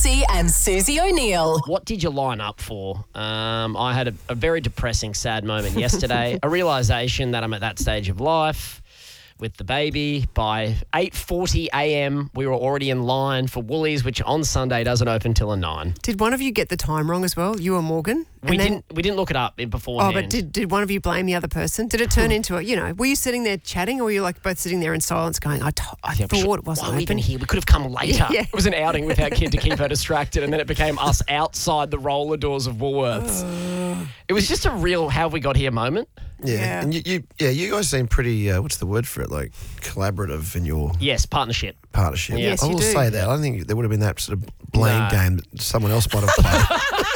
Massey and Susie O'Neill. What did you line up for? I had a very depressing, sad moment yesterday. A realisation that I'm at that stage of life with the baby. By 8:40 a.m, we were already in line for Woolies, which on Sunday doesn't open till 9. Did one of you get the time wrong as well? You or Morgan? We didn't look it up beforehand. Oh, but did one of you blame the other person? Did it turn into were you sitting there chatting, or were you like both sitting there in silence going, I thought it wasn't why are we even open? here? We could have come later. Yeah. It was an outing with our kid to keep her distracted, and then it became us outside the roller doors of Woolworths. It was just a real how have we got here moment. Yeah. And you guys seem pretty, what's the word for it, like collaborative in your Yes, partnership. partnership. Yes, I you will do. say that. I don't think there would have been that sort of blame game that someone else might have played.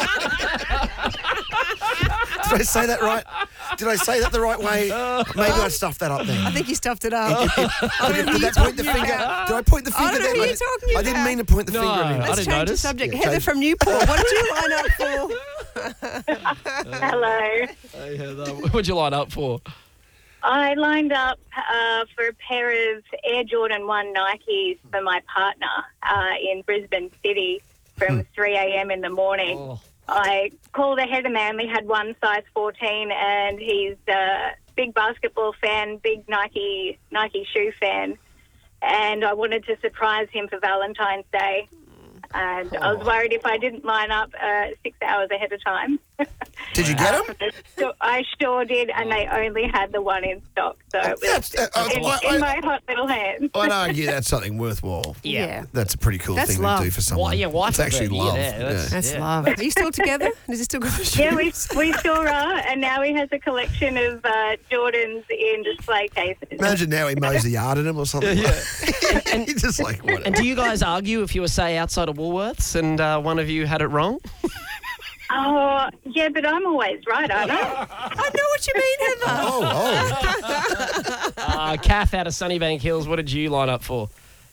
Did I say that right? Did I say that the right way? Maybe I stuffed that up then. I think you stuffed it up. Did I point the finger? Did I point the finger? I don't know then? who you're talking I didn't about. mean to point the finger at I him. Let's didn't change the notice. subject. Yeah, Heather change- from Newport, what did you line up for? Hello. Hey, Heather, what'd you line up for? I lined up for a pair of Air Jordan 1 Nikes for my partner in Brisbane City from 3 a.m. in the morning. Oh. I called ahead and they only had one size 14, and he's a big basketball fan, big Nike shoe fan, and I wanted to surprise him for Valentine's Day. And I was worried if I didn't line up 6 hours ahead of time. Did you get him? So I sure did, and they only had the one in stock, so it was in my hot little hand. I'd argue that's something worthwhile. Yeah. That's a pretty cool That's thing love. to do for someone. Wife It's actually of the love. year there. Yeah. That's love. Are you still together? Does he still got the shoes? Yeah, we sure are, and now he has a collection of Jordans in display cases. Imagine now he mows the yard in him or something. Yeah. And he's just like, whatever. And do you guys argue if you were, say, outside of Woolworths and one of you had it wrong? Oh, yeah, but I'm always right, aren't I? I know what you mean, Heather. Kath out of Sunnybank Hills, what did you line up for?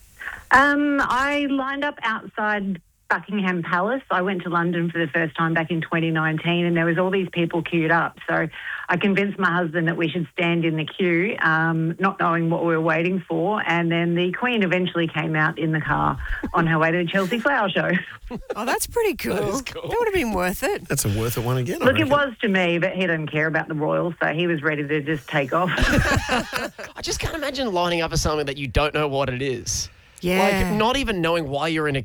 I lined up outside Buckingham Palace. I went to London for the first time back in 2019, and there was all these people queued up. So I convinced my husband that we should stand in the queue, not knowing what we were waiting for. And then the Queen eventually came out in the car on her way to the Chelsea Flower Show. Oh, that's pretty cool. That is cool. That would have been worth it. That's a worth it one again. I Look, it reckon. was to me, but he didn't care about the royals, so he was ready to just take off. I just can't imagine lining up for something that you don't know what it is. Yeah. Like, not even knowing why you're in a